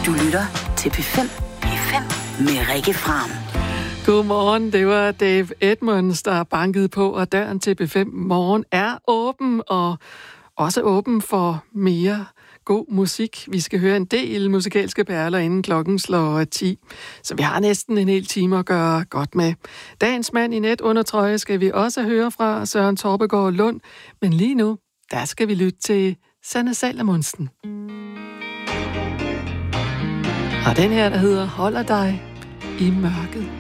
Du lytter til P5. P5 med Rikke Fram. Godmorgen, det var Dave Edmunds, der bankede på, og døren til P5 Morgen er åben, og også åben for mere god musik. Vi skal høre en del musikalske perler, inden klokken slår 10. Så vi har næsten en hel time at gøre godt med. Dagens mand i net under trøje skal vi også høre fra Søren Torpegaard Lund. Men lige nu, der skal vi lytte til Sanne Salomonsen. Og den her, der hedder Holder dig i mørket.